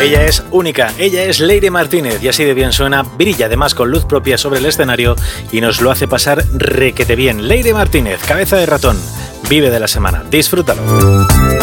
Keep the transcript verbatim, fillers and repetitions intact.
Ella es única, ella es Leire Martínez y así de bien suena, brilla además con luz propia sobre el escenario y nos lo hace pasar requete bien. Leire Martínez, Cabeza de Ratón, vive de la semana, disfrútalo.